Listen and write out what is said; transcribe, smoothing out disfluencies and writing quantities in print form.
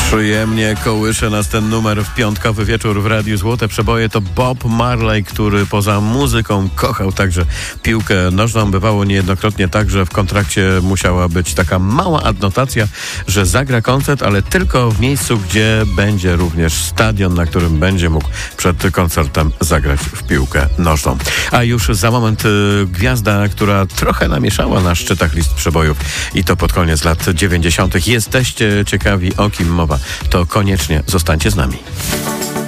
Przyjemnie kołysze nas ten numer w piątkowy wieczór w Radiu Złote Przeboje. To Bob Marley, który poza muzyką kochał także piłkę nożną. Bywało niejednokrotnie tak, że w kontrakcie musiała być taka mała adnotacja, że zagra koncert, ale tylko w miejscu, gdzie będzie również stadion, na którym będzie mógł przed koncertem zagrać w piłkę nożną. A już za moment gwiazda, która trochę namieszała na szczytach list przebojów i to pod koniec lat 90. Jesteście ciekawi, o kim mowa? To koniecznie zostańcie z nami.